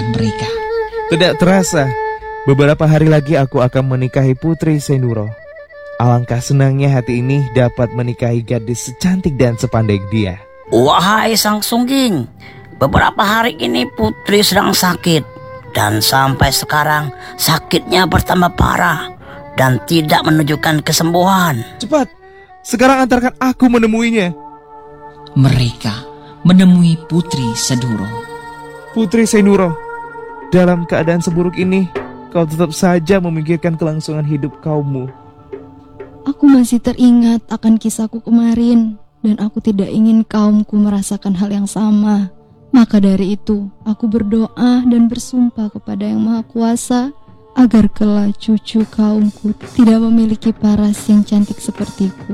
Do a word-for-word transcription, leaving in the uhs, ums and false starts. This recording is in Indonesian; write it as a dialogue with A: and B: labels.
A: pernikahan mereka.
B: Tidak terasa, beberapa hari lagi aku akan menikahi Putri Senuro. Alangkah senangnya hati ini dapat menikahi gadis secantik dan sepandai dia.
C: Wahai Sang Sungging, beberapa hari ini Putri sedang sakit. Dan sampai sekarang sakitnya bertambah parah dan tidak menunjukkan kesembuhan.
B: Cepat, sekarang antarkan aku menemuinya.
A: Mereka menemui Putri Seduro.
B: Putri Senuro, dalam keadaan seburuk ini, kau tetap saja memikirkan kelangsungan hidup kaummu.
D: Aku masih teringat akan kisahku kemarin, dan aku tidak ingin kaumku merasakan hal yang sama. Maka dari itu, aku berdoa dan bersumpah kepada Yang Maha Kuasa, agar kelak cucu kaumku tidak memiliki paras yang cantik sepertiku.